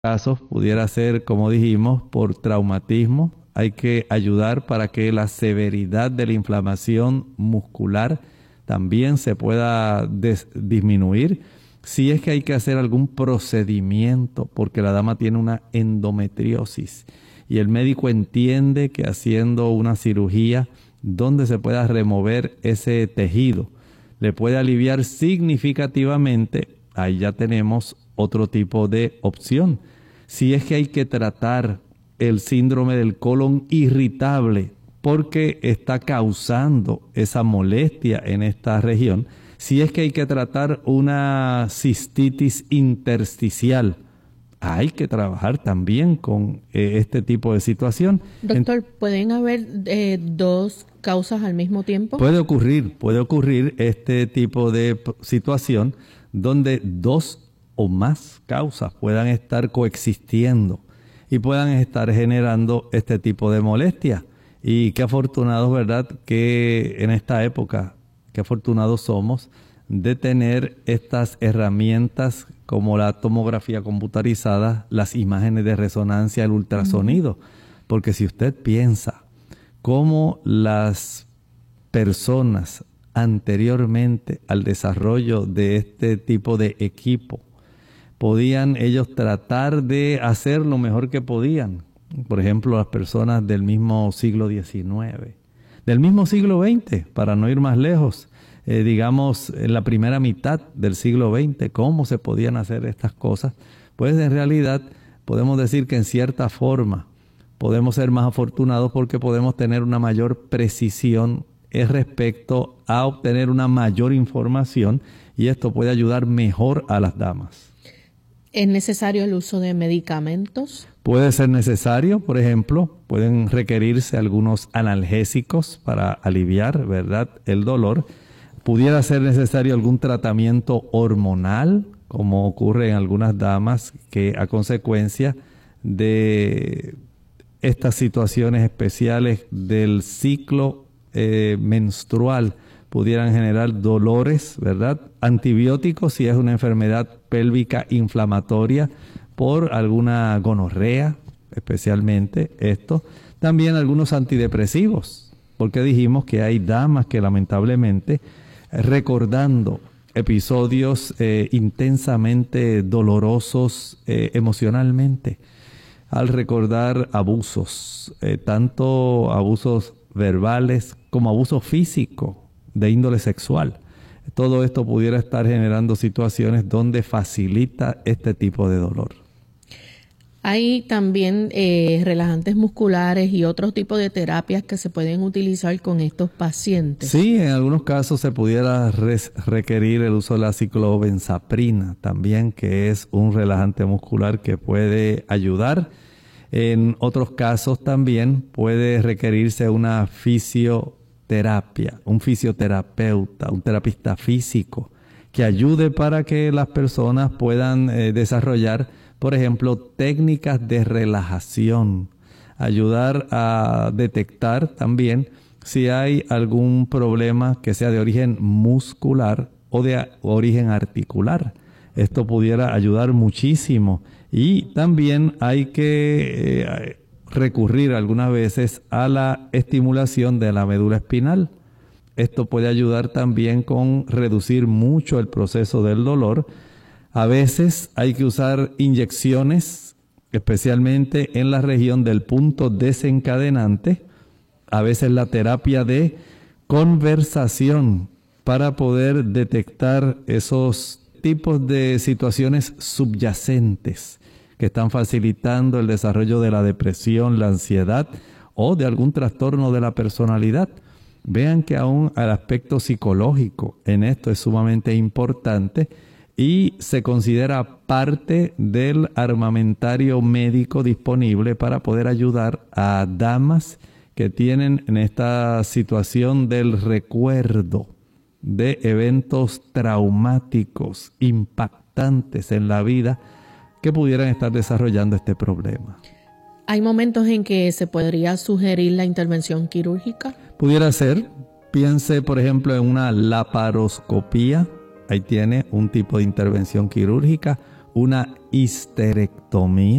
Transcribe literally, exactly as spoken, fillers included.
casos pudiera ser, como dijimos, por traumatismo. Hay que ayudar para que la severidad de la inflamación muscular también se pueda disminuir. Si es que hay que hacer algún procedimiento, porque la dama tiene una endometriosis y el médico entiende que haciendo una cirugía donde se pueda remover ese tejido le puede aliviar significativamente, ahí ya tenemos otro tipo de opción. Si es que hay que tratar el síndrome del colon irritable porque está causando esa molestia en esta región, si es que hay que tratar una cistitis intersticial, hay que trabajar también con eh, este tipo de situación. Doctor, ¿pueden haber eh, dos causas al mismo tiempo? Puede ocurrir, puede ocurrir este tipo de situación donde dos o más causas puedan estar coexistiendo y puedan estar generando este tipo de molestia. Y qué afortunados, ¿verdad?, que en esta época, qué afortunados somos de tener estas herramientas como la tomografía computarizada, las imágenes de resonancia, el ultrasonido. Uh-huh. Porque si usted piensa cómo las personas anteriormente al desarrollo de este tipo de equipo podían ellos tratar de hacer lo mejor que podían. Por ejemplo, las personas del mismo siglo diecinueve, del mismo siglo veinte, para no ir más lejos, eh, digamos, en la primera mitad del siglo veinte, cómo se podían hacer estas cosas. Pues en realidad podemos decir que en cierta forma podemos ser más afortunados porque podemos tener una mayor precisión respecto a obtener una mayor información y esto puede ayudar mejor a las damas. ¿Es necesario el uso de medicamentos? Puede ser necesario, por ejemplo, pueden requerirse algunos analgésicos para aliviar, ¿verdad?, el dolor. Pudiera ser necesario algún tratamiento hormonal, como ocurre en algunas damas que a consecuencia de estas situaciones especiales del ciclo eh, menstrual pudieran generar dolores, ¿verdad? Antibióticos si es una enfermedad pélvica inflamatoria por alguna gonorrea, especialmente esto. También algunos antidepresivos, porque dijimos que hay damas que lamentablemente, recordando episodios eh, intensamente dolorosos eh, emocionalmente, al recordar abusos, eh, tanto abusos verbales como abuso físico, de índole sexual. Todo esto pudiera estar generando situaciones donde facilita este tipo de dolor. Hay también eh, relajantes musculares y otros tipos de terapias que se pueden utilizar con estos pacientes. Sí, en algunos casos se pudiera res- requerir el uso de la ciclobenzaprina también, que es un relajante muscular que puede ayudar. En otros casos también puede requerirse una fisio terapia, un fisioterapeuta, un terapista físico que ayude para que las personas puedan eh, desarrollar, por ejemplo, técnicas de relajación, ayudar a detectar también si hay algún problema que sea de origen muscular o de origen articular. Esto pudiera ayudar muchísimo y también hay que eh, recurrir algunas veces a la estimulación de la médula espinal. Esto puede ayudar también con reducir mucho el proceso del dolor. A veces hay que usar inyecciones, especialmente en la región del punto desencadenante. A veces la terapia de conversación para poder detectar esos tipos de situaciones subyacentes que están facilitando el desarrollo de la depresión, la ansiedad o de algún trastorno de la personalidad. Vean que aún el aspecto psicológico en esto es sumamente importante y se considera parte del armamentario médico disponible para poder ayudar a damas que tienen en esta situación del recuerdo de eventos traumáticos impactantes en la vida que pudieran estar desarrollando este problema. ¿Hay momentos en que se podría sugerir la intervención quirúrgica? Pudiera ser. Piense, por ejemplo, en una laparoscopía. Ahí tiene un tipo de intervención quirúrgica. una histerectomía.